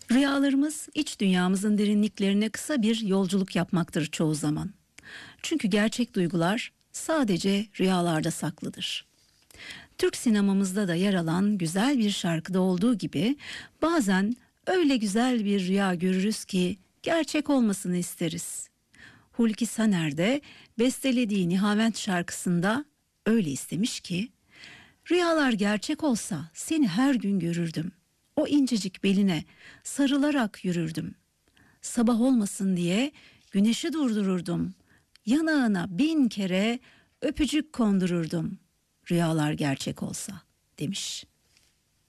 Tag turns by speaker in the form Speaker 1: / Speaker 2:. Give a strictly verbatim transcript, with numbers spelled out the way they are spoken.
Speaker 1: Rüyalarımız iç dünyamızın derinliklerine kısa bir yolculuk yapmaktır çoğu zaman. Çünkü gerçek duygular sadece rüyalarda saklıdır. Türk sinemamızda da yer alan güzel bir şarkıda olduğu gibi bazen öyle güzel bir rüya görürüz ki gerçek olmasını isteriz. Hulki Saner de bestelediği Nihavent şarkısında öyle istemiş ki, rüyalar gerçek olsa seni her gün görürdüm. O incecik beline sarılarak yürürdüm. Sabah olmasın diye güneşi durdururdum. Yanağına bin kere öpücük kondururdum. Rüyalar gerçek olsa demiş.